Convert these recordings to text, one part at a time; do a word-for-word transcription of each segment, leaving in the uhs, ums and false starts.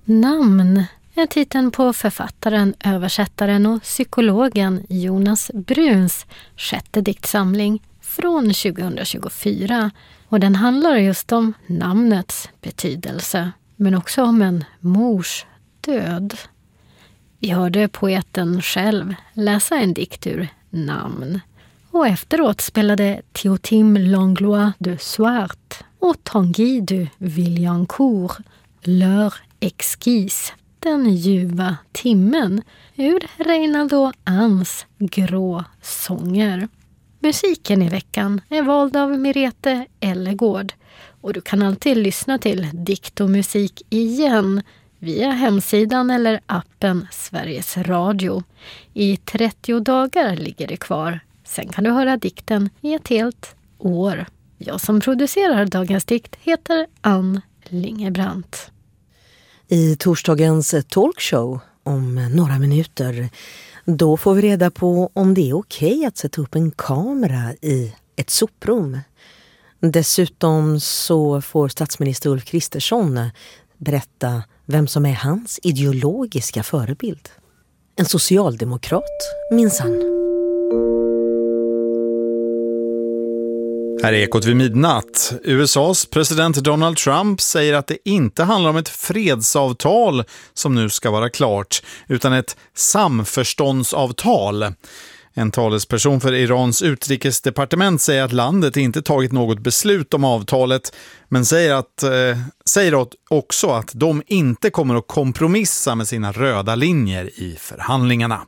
Namn är titeln på författaren, översättaren och psykologen Jonas Bruns sjätte diktsamling från tjugohundratjugofyra. Och den handlar just om namnets betydelse, men också om en mors död. Vi hörde poeten själv läsa en dikt ur Namn. Och efteråt spelade Théotime Langlois de Swart och Tanguy de Villancourt L'heure exquise, den ljuva timmen, ur Reinaldo Ans grå sånger. Musiken i veckan är vald av Mirete Ellegård och du kan alltid lyssna till dikt och musik igen via hemsidan eller appen Sveriges Radio. I trettio dagar ligger det kvar. Sen kan du höra dikten i ett helt år. Jag som producerar dagens dikt heter Ann Lingebrandt. I torsdagens talkshow om några minuter, då får vi reda på om det är okej att sätta upp en kamera i ett soprum. Dessutom så får statsminister Ulf Kristersson berätta vem som är hans ideologiska förebild. En socialdemokrat, minsann. Här är Ekot vid midnatt. U S A:s president Donald Trump säger att det inte handlar om ett fredsavtal som nu ska vara klart, utan ett samförståndsavtal. En talesperson för Irans utrikesdepartement säger att landet inte tagit något beslut om avtalet, men säger, att, eh, säger också att de inte kommer att kompromissa med sina röda linjer i förhandlingarna.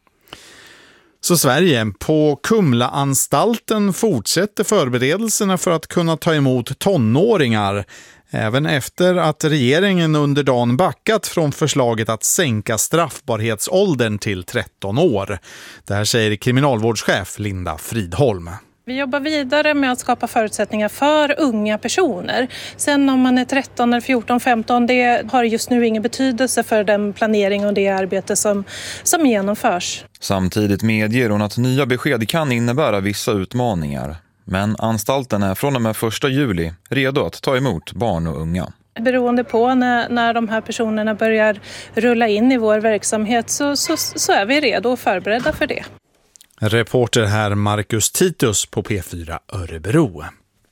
Så Sverige, på Kumla-anstalten fortsätter förberedelserna för att kunna ta emot tonåringar, även efter att regeringen under dagen backat från förslaget att sänka straffbarhetsåldern till tretton år. Det här säger kriminalvårdschef Linda Fridholm. Vi jobbar vidare med att skapa förutsättningar för unga personer. Sen om man är tretton, eller fjorton, femton, det har just nu ingen betydelse för den planering och det arbete som, som genomförs. Samtidigt medger hon att nya besked kan innebära vissa utmaningar. Men anstalten är från och med första juli redo att ta emot barn och unga. Beroende på när, när de här personerna börjar rulla in i vår verksamhet så, så, så är vi redo och förberedda för det. Reporter här Marcus Titus på P fyra Örebro.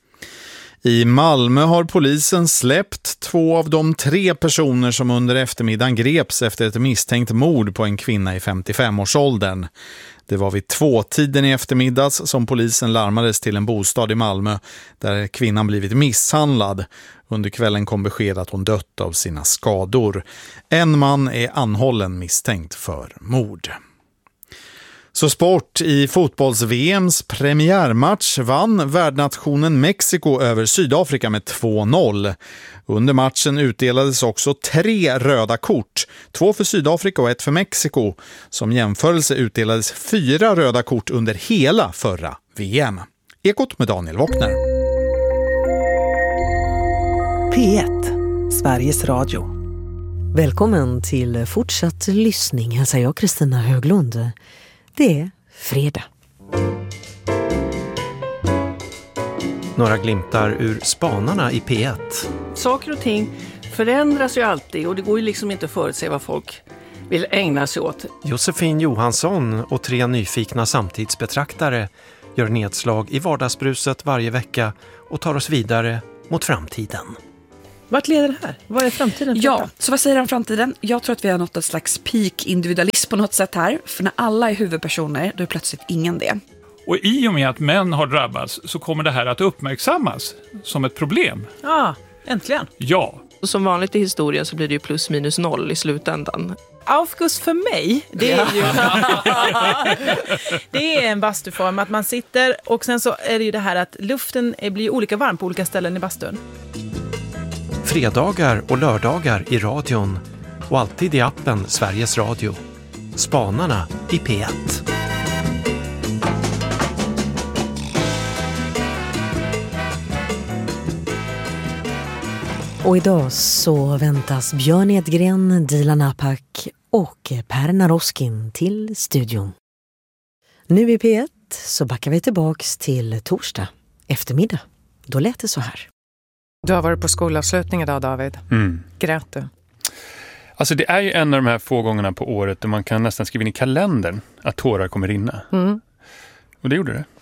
I Malmö har polisen släppt två av de tre personer som under eftermiddagen greps efter ett misstänkt mord på en kvinna i femtiofem-årsåldern. Det var vid tvåtiden i eftermiddags som polisen larmades till en bostad i Malmö där kvinnan blivit misshandlad. Under kvällen kom besked att hon dött av sina skador. En man är anhållen misstänkt för mord. Så sport. I fotbolls-V M:s premiärmatch vann värdnationen Mexiko över Sydafrika med två noll. Under matchen utdelades också tre röda kort, två för Sydafrika och ett för Mexiko. Som jämförelse utdelades fyra röda kort under hela förra V M. Ekot med Daniel Wockner. P ett, Sveriges Radio. Välkommen till fortsatt lyssning. Här säger jag Kristina Höglund. Det är fredag. Några glimtar ur spanarna i P ett. Saker och ting förändras ju alltid och det går ju liksom inte att förutse vad folk vill ägna sig åt. Josefin Johansson och tre nyfikna samtidsbetraktare gör nedslag i vardagsbruset varje vecka och tar oss vidare mot framtiden. Vart leder det här? Vad är framtiden? Ja, så vad säger han om framtiden? Jag tror att vi har nått ett slags peak individualism på något sätt här. För när alla är huvudpersoner, då är plötsligt ingen det. Och i och med att män har drabbats så kommer det här att uppmärksammas som ett problem. Ja, äntligen. Ja. Och som vanligt i historien så blir det ju plus minus noll i slutändan. Aufguss för mig, det är ju det är en bastuform att man sitter och sen så är det ju det här att luften blir olika varm på olika ställen i bastun. Fredagar och lördagar i radion och alltid i appen Sveriges Radio. Spanarna i P ett. Och idag så väntas Björn Edgren, Dilan Apak och Per Naroskin till studion. Nu i P ett så backar vi tillbaks till torsdag eftermiddag. Då lät det så här. Du har varit på skolavslutning idag, David. Mm. Grät du? Alltså det är ju en av de här få gångerna på året där man kan nästan skriva in i kalendern att tårar kommer rinna. Mm. Och det gjorde det.